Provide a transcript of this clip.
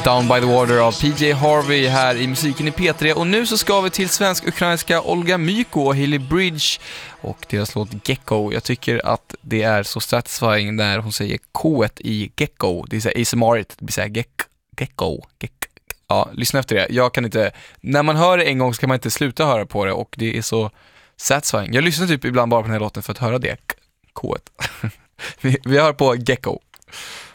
Down by the Water av PJ Harvey här i Musiken i P3. Och nu så ska vi till svensk-ukrainska Olga Myko och Hilly Bridge och deras låt Gecko. Jag tycker att det är så satisfying när hon säger K-et i Gecko. Det är så ASMR-igt, det blir så här Gecko. Ja, lyssna efter det. Jag kan inte, när man hör det en gång så kan man inte sluta höra på det och det är så satisfying. Jag lyssnar typ ibland bara på den här låten för att höra det K-et. Vi hör på Gecko.